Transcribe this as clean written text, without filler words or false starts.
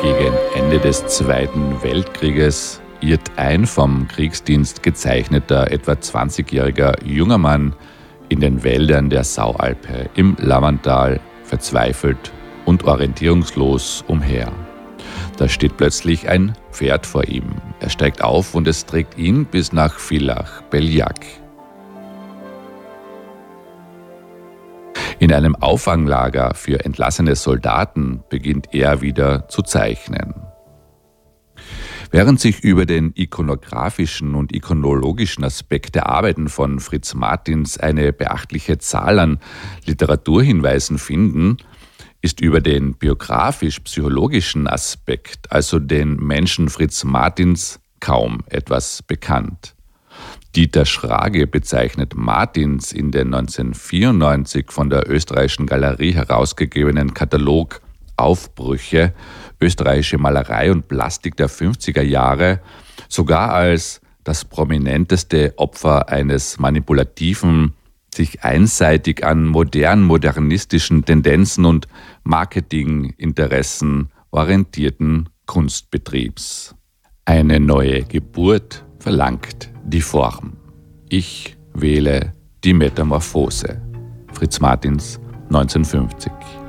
Gegen Ende des Zweiten Weltkrieges irrt ein vom Kriegsdienst gezeichneter, etwa 20-jähriger junger Mann in den Wäldern der Saualpe im Lavantal verzweifelt und orientierungslos umher. Da steht plötzlich ein Pferd vor ihm. Er steigt auf und es trägt ihn bis nach Villach-Beljac. In einem Auffanglager für entlassene Soldaten beginnt er wieder zu zeichnen. Während sich über den ikonografischen und ikonologischen Aspekt der Arbeiten von Fritz Martins eine beachtliche Zahl an Literaturhinweisen finden, ist über den biografisch-psychologischen Aspekt, also den Menschen Fritz Martins, kaum etwas bekannt. Dieter Schrage bezeichnet Martins in den 1994 von der Österreichischen Galerie herausgegebenen Katalog Aufbrüche, österreichische Malerei und Plastik der 50er Jahre sogar als das prominenteste Opfer eines manipulativen, sich einseitig an modernistischen Tendenzen und Marketinginteressen orientierten Kunstbetriebs. Eine neue Geburt verlangt die Form. Ich wähle die Metamorphose. Fritz Martins, 1950.